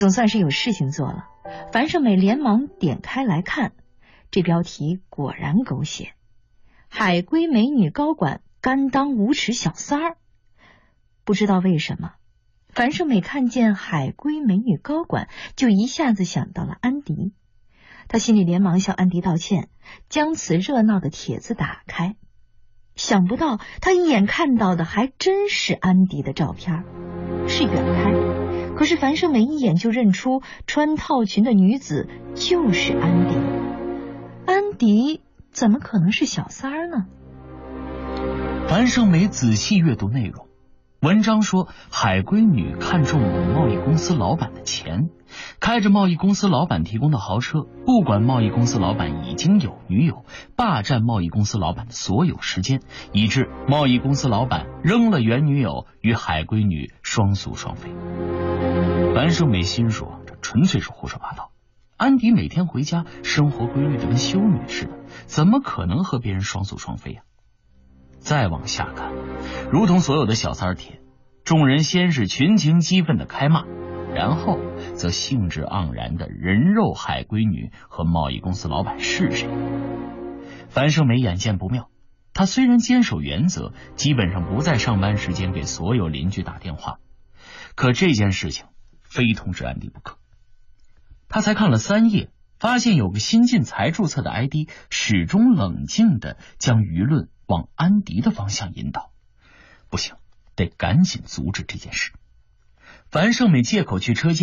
总算是有事情做了。樊胜美连忙点开来看，这标题果然狗血：海归美女高管甘当无耻小三儿。不知道为什么，樊胜美看见海归美女高管，就一下子想到了安迪。她心里连忙向安迪道歉，将此热闹的帖子打开。想不到她一眼看到的还真是安迪的照片，是远拍。可是樊胜美一眼就认出穿套裙的女子就是安迪。安迪怎么可能是小三儿呢？ 樊胜美仔细阅读内容，文章说海归女看中某贸易公司老板的钱，开着贸易公司老板提供的豪车，不管贸易公司老板已经有女友，霸占贸易公司老板的所有时间，以致贸易公司老板扔了原女友与海归女双宿双飞。樊胜美心说，这纯粹是胡说八道。安迪每天回家生活规律的跟修女似的，怎么可能和别人双宿双飞啊？再往下看，如同所有的小三帖，众人先是群情激愤的开骂，然后则兴致盎然的人肉海归女和贸易公司老板是谁。樊胜美眼见不妙，她虽然坚守原则，基本上不在上班时间给所有邻居打电话，可这件事情非通知安迪不可。他才看了3页，发现有个新晋才注册的 ID 始终冷静地将舆论往安迪的方向引导。不行，得赶紧阻止这件事。樊胜美借口去车间